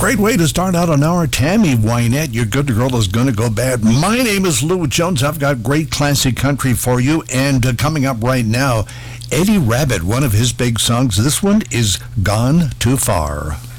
Great way to start out an hour. Tammy Wynette, Your Good Girl Is Gonna Go Bad. My name is Lou Jones. I've got great classic country for you. And coming up right now, Eddie Rabbitt, one of his big songs. This one is Gone Too Far.